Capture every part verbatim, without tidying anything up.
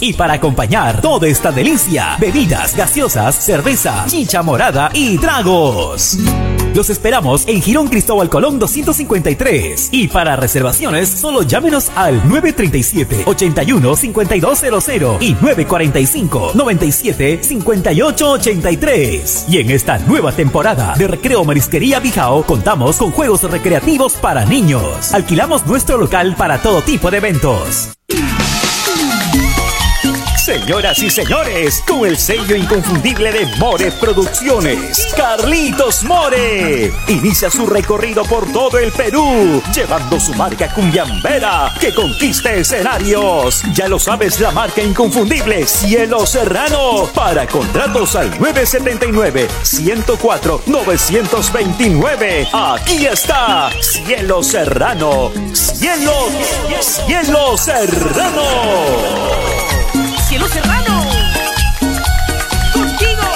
Y para acompañar toda esta delicia, bebidas gaseosas, cerveza, chicha morada y tragos. Los esperamos en Girón Cristóbal Colón doscientos cincuenta y tres. Y para reservaciones, solo llámenos al nueve tres siete, ocho uno, cinco dos cero cero y nueve cuatro cinco, nueve siete, cinco ocho ocho tres. Y en esta nueva temporada de Recreo Marisquería Bijao, contamos con juegos recreativos para niños. Alquilamos nuestro local para todo tipo de eventos. Señoras y señores, con el sello inconfundible de More Producciones, Carlitos More inicia su recorrido por todo el Perú, llevando su marca cumbiambera que conquiste escenarios. Ya lo sabes, la marca inconfundible Cielo Serrano. Para contratos al nueve siete nueve, uno cero cuatro, nueve dos nueve. Aquí está Cielo Serrano. Cielo, Cielo Serrano. Cielo Serrano, contigo.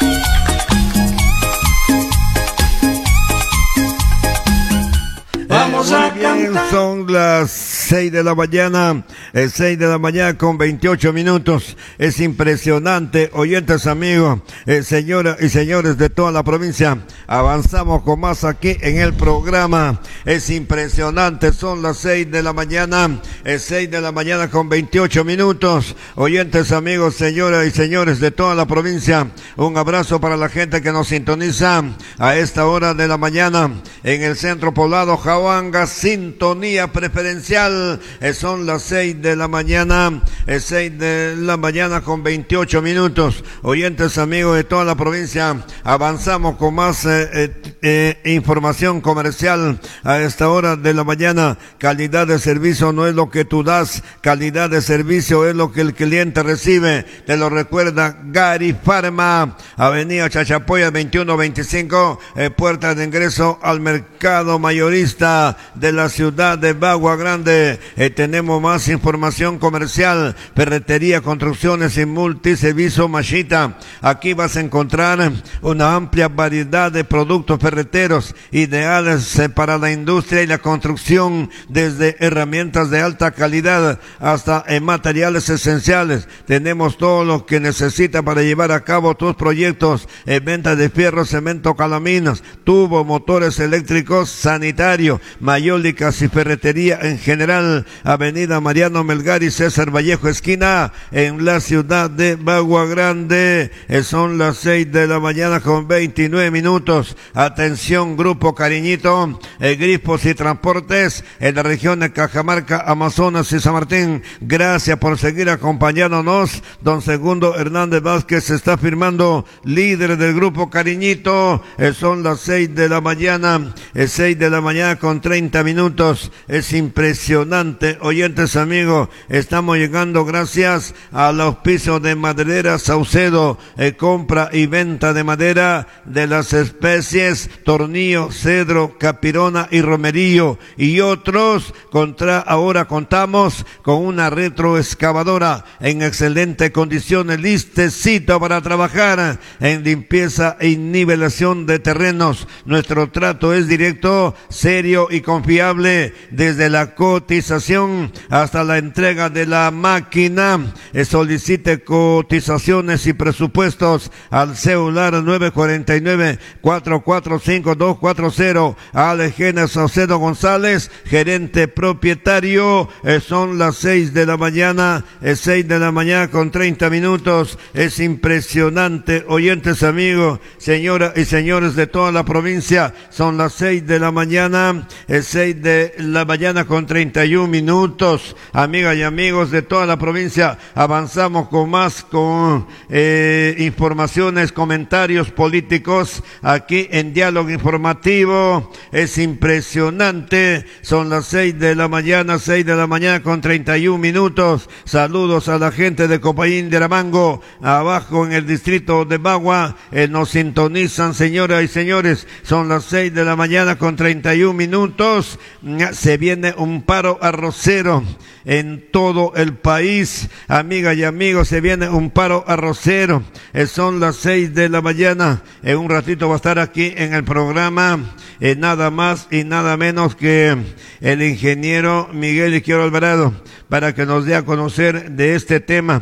Vamos a cantar. Son las seis de la mañana, es seis de la mañana con veintiocho minutos. Es impresionante, oyentes amigos, eh, señoras y señores de toda la provincia. Avanzamos con más aquí en el programa. Es impresionante, son las seis de la mañana, es seis de la mañana con veintiocho minutos. Oyentes amigos, señoras y señores de toda la provincia, un abrazo para la gente que nos sintoniza a esta hora de la mañana en el centro poblado Jahuanga, sintonía preferencial. Eh, son las seis de la mañana, es seis de la mañana con veintiocho minutos. Oyentes amigos de toda la provincia, avanzamos con más eh, eh, eh, información comercial a esta hora de la mañana. Calidad de servicio no es lo que tú das, calidad de servicio es lo que el cliente recibe. Te lo recuerda Gary Pharma, Avenida Chachapoya veintiuno veinticinco, eh, puerta de ingreso al mercado mayorista de la ciudad de Bagua Grande. Eh, tenemos más información comercial. Ferretería, construcciones y multiservicio Machita. Aquí vas a encontrar una amplia variedad de productos ferreteros ideales eh, para la industria y la construcción, desde herramientas de alta calidad hasta en materiales esenciales. Tenemos todo lo que necesitas para llevar a cabo tus proyectos: eh, venta de fierro, cemento, calaminas, tubos, motores eléctricos, sanitario, mayólicas y ferretería en general. Avenida Mariano Melgar y César Vallejo esquina en la ciudad de Bagua Grande. Eh, son las seis de la mañana con veintinueve minutos. Atención, Grupo Cariñito, eh, grifos y transportes en la región de Cajamarca, Amazonas y San Martín. Gracias por seguir acompañándonos. Don Segundo Hernández Vázquez está firmando, líder del Grupo Cariñito. Eh, son las seis de la mañana, eh, seis de la mañana con treinta minutos. Es impresionante. Oyentes amigos, estamos llegando gracias al auspicio de Maderera Saucedo, eh, compra y venta de madera de las especies tornillo, cedro, capirona y romerillo y otros. Contra, ahora contamos con una retroexcavadora en excelentes condiciones, listecito para trabajar en limpieza y nivelación de terrenos. Nuestro trato es directo, serio y confiable, desde la cotización hasta la entrega de la máquina. Eh, solicite cotizaciones y presupuestos al celular nueve cuatro nueve, cuatro cuatro cinco, dos cuatro cero. Alejena Saucedo González, gerente propietario. Eh, son las seis de la mañana, es seis de la mañana con treinta minutos. Es impresionante, oyentes amigos, señoras y señores de toda la provincia, son las seis de la mañana, es seis de la mañana con treinta y un minutos. Amigas y amigos de toda la provincia, avanzamos con más, con eh, informaciones, comentarios políticos aquí en Diálogo Informativo. Es impresionante, son las seis de la mañana, seis de la mañana con treinta y un minutos. Saludos a la gente de Copayín de Aramango, abajo en el distrito de Bagua, eh, nos sintonizan, señoras y señores. Son las seis de la mañana con treinta y un minutos. Se viene un paro arrocero en todo el país, amigas y amigos, se viene un paro arrocero. Eh, son las seis de la mañana, en un ratito va a estar aquí en el programa eh, nada más y nada menos que el ingeniero Miguel Izquierdo Alvarado, para que nos dé a conocer de este tema.